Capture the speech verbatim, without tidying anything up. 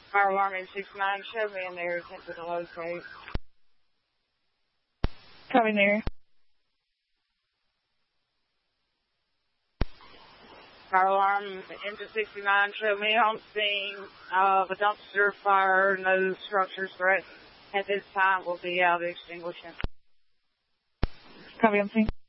Fire alarm in sixty-nine, show me in there, attempt to locate. Copy there. Fire alarm into sixty-nine, show me on scene of a dumpster fire, no structures threat. At this time, we'll be out extinguishing. Copy on scene.